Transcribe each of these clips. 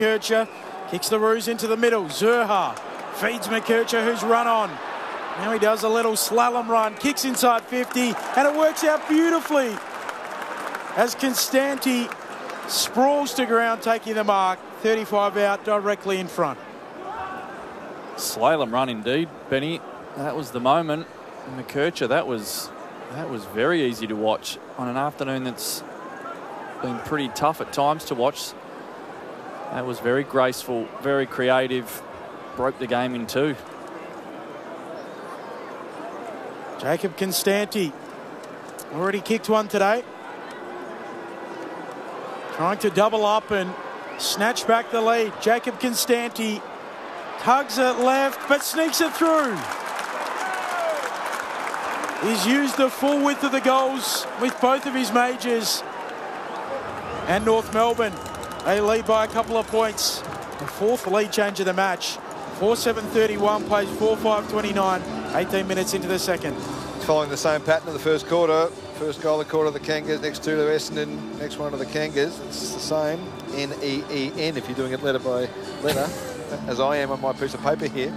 McKercher kicks the Roos into the middle. Zurha feeds McKercher, who's run on. Now he does a little slalom run, kicks inside 50, and it works out beautifully as Constanti sprawls to ground, taking the mark. 35 out, directly in front. Slalom run indeed, Benny. That was the moment. McKercher, that was very easy to watch on an afternoon that's been pretty tough at times to watch. That was very graceful, very creative, broke the game in two. Jacob Constanti already kicked one today. Trying to double up and snatch back the lead. Jacob Constanti tugs it left but sneaks it through. He's used the full width of the goals with both of his majors. And North Melbourne, they lead by a couple of points. The fourth lead change of the match. 4-7-31 plays 4-5-29. 18 minutes into the second. It's following the same pattern of the first quarter. First goal of the quarter of the Kangas, next two to Essendon, next one of the Kangas. It's the same, N-E-E-N, if you're doing it letter by letter, as I am on my piece of paper here.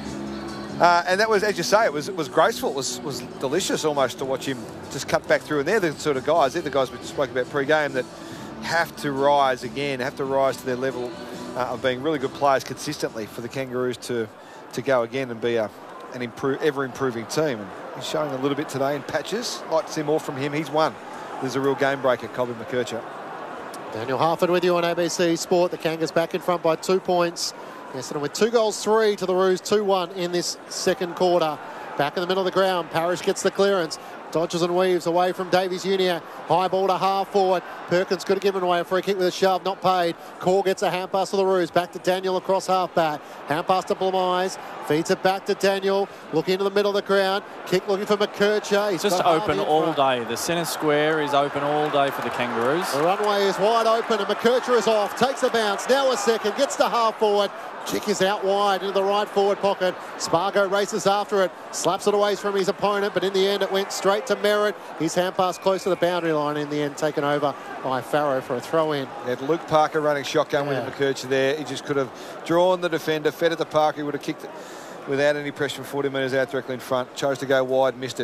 And that was, as you say, it was graceful. It was delicious almost to watch him just cut back through. And they're the sort of guys, they're the guys we spoke about pre-game that have to rise again, have to rise to their level of being really good players consistently for the Kangaroos to go again and be an ever-improving team. And he's showing a little bit today in patches. Like to see more from him. He's one. There's a real game breaker, Colby McKercher. Daniel Harford with you on ABC Sport. The Kangas back in front by 2 points. Essendon with 2 goals, 3 to the Roos, 2-1 in this second quarter. Back in the middle of the ground, Parrish gets the clearance. Dodges and weaves away from Davies Junior. High ball to half forward. Perkins could have given away a free kick with a shove, not paid. Core gets a hand pass to the Roos. Back to Daniel across half back. Hand pass to Blamise. Feeds it back to Daniel. Look into the middle of the ground. Kick looking for McKercher. He's just open all day. The centre square is open all day for the Kangaroos. The runway is wide open and McKercher is off. Takes a bounce. Now a second. Gets to half forward. Kick is out wide into the right forward pocket. Spargo races after it. Slaps it away from his opponent, but in the end it went straight to Merritt. His hand pass close to the boundary line, in the end taken over by Farrow for a throw-in. Had Luke Parker running shotgun with McKercher there. He just could have drawn the defender, fed it to Parker. He would have kicked it without any pressure from 40 metres out directly in front. Chose to go wide, missed it.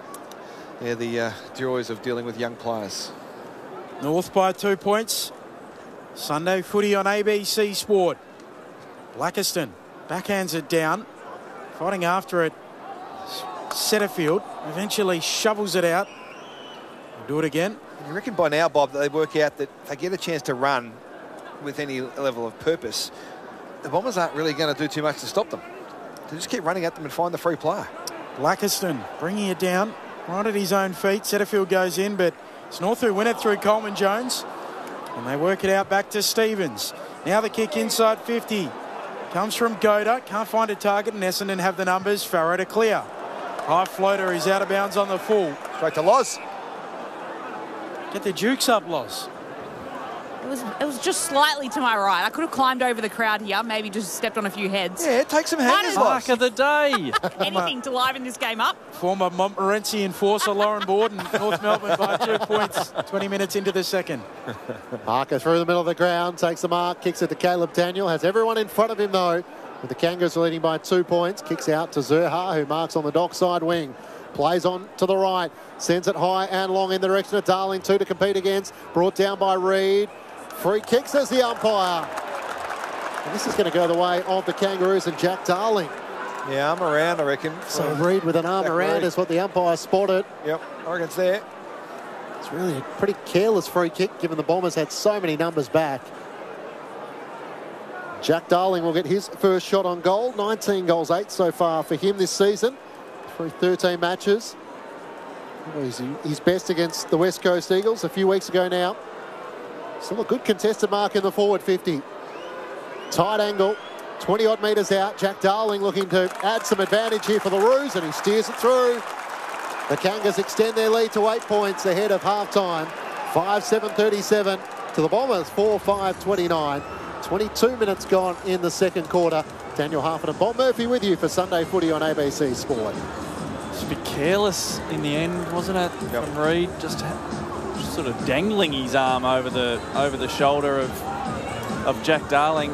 They're the joys of dealing with young players. North by 2 points. Sunday footy on ABC Sport. Blackiston backhands it down, fighting after it. Setterfield eventually shovels it out. We'll do it again. You reckon by now, Bob, that they work out that if they get a chance to run with any level of purpose, the Bombers aren't really going to do too much to stop them. They just keep running at them and find the free player. Blackiston bringing it down right at his own feet. Setterfield goes in, but it's North who win it through Coleman Jones. And they work it out back to Stevens. Now the kick inside 50. Comes from Goda, can't find a target, and Essendon have the numbers. Farrow to clear. High floater, he's out of bounds on the full. Straight to Loz. Get the Dukes up, Loz. It was just slightly to my right. I could have climbed over the crowd here, maybe just stepped on a few heads. Yeah, take some hangers, Loz. Mark of the day. Anything to liven this game up. Former Montmorency enforcer Lauren Borden, North Melbourne by 2 points, 20 minutes into the second. Parker through the middle of the ground, takes the mark, kicks it to Caleb Daniel. Has everyone in front of him, though, with the Kangaroos leading by 2 points. Kicks out to Zurha, who marks on the dockside wing. Plays on to the right, sends it high and long in the direction of Darling, 2 to compete against. Brought down by Reid. Free kick, says the umpire. And this is going to go the way of the Kangaroos and Jack Darling. Yeah, arm around, I reckon. So Reid with an arm around is what the umpire spotted. Yep, I reckon it's there. It's really a pretty careless free kick, given the Bombers had so many numbers back. Jack Darling will get his first shot on goal. 19 goals, 8 so far for him this season through 13 matches. He's best against the West Coast Eagles a few weeks ago now. Still a good contested mark in the forward 50. Tight angle, 20-odd metres out. Jack Darling looking to add some advantage here for the Roos, and he steers it through. The Kangas extend their lead to 8 points ahead of half-time. 5-7-37 to the Bombers, 4-5-29. 22 minutes gone in the second quarter. Daniel Harford and Bob Murphy with you for Sunday Footy on ABC Sport. Just a bit careless in the end, wasn't it? Yep. From Reid, just sort of dangling his arm over the shoulder of of Jack Darling